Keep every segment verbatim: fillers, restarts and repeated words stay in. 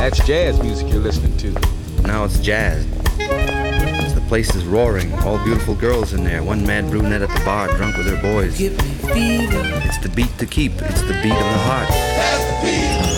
That's jazz music you're listening to. Now it's jazz. The place is roaring. All beautiful girls in there. One mad brunette at the bar, drunk with her boys. Give me fever. It's the beat to keep. It's the beat of the heart. That's the beat.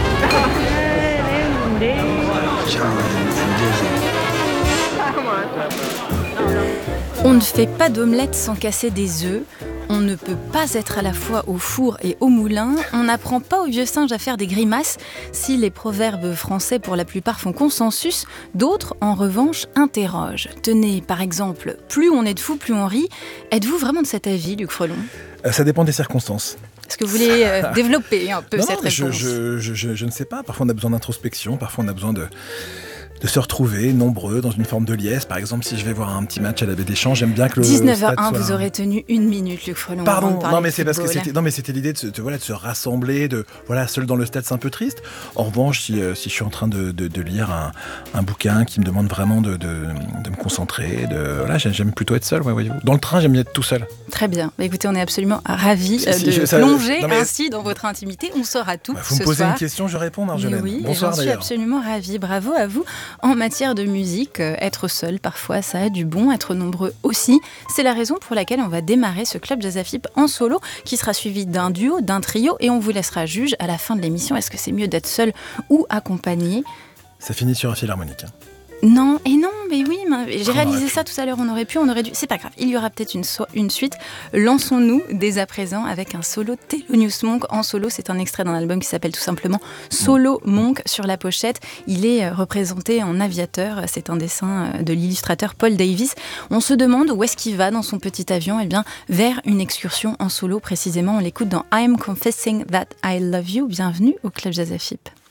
On ne fait pas d'omelette sans casser des œufs. On ne peut pas être à la fois au four et au moulin. On n'apprend pas aux vieux singes à faire des grimaces. Si les proverbes français, pour la plupart, font consensus, d'autres, en revanche, interrogent. Tenez, par exemple, plus on est de fous, plus on rit. Êtes-vous vraiment de cet avis, Luc Frelon ? euh, Ça dépend des circonstances. Est-ce que vous voulez euh, développer un peu non, cette non, réponse ? je, je, je, je ne sais pas. Parfois, on a besoin d'introspection. Parfois, on a besoin de... de se retrouver nombreux dans une forme de liesse. Par exemple, si je vais voir un petit match à la Baie des Champs, j'aime bien que le dix-neuf heures un, stade soit... vous aurez tenu une minute, Luc Frelon. Pardon, non mais c'est parce que football. c'était, non mais c'était l'idée de se, de, voilà, de se rassembler, de voilà, seul dans le stade, c'est un peu triste. En revanche, si, euh, si je suis en train de, de, de lire un, un bouquin qui me demande vraiment de, de, de me concentrer, de voilà, j'aime plutôt être seul, ouais, voyez-vous. Dans le train, j'aime bien être tout seul. Très bien. Bah, écoutez, on est absolument ravis Si, euh, si, de je- ça- plonger non, mais- ainsi dans votre intimité. On saura tout Bah, vous ce me posez soir. une question, je réponds, Mais Marjolaine. oui, et Bonsoir j'en suis d'ailleurs. absolument ravie. Bravo à vous. En matière de musique, euh, être seul, parfois, ça a du bon. Être nombreux aussi. C'est la raison pour laquelle on va démarrer ce Club Jazz Afip en solo, qui sera suivi d'un duo, d'un trio, et on vous laissera juge à la fin de l'émission. Est-ce que c'est mieux d'être seul ou accompagné ? Ça finit sur un fil harmonique. hein. Non, et non, mais oui, mais j'ai On réalisé aurait pu. ça tout à l'heure, on aurait pu, on aurait dû, c'est pas grave, il y aura peut-être une, so- une suite. Lançons-nous dès à présent avec un solo Thelonious Monk en solo, c'est un extrait d'un album qui s'appelle tout simplement Solo Monk sur la pochette. Il est euh, représenté en aviateur, c'est un dessin euh, de l'illustrateur Paul Davis. On se demande où est-ce qu'il va dans son petit avion, et bien vers une excursion en solo précisément, on l'écoute dans I'm Confessing That I Love You. Bienvenue au Club Jazz Afip.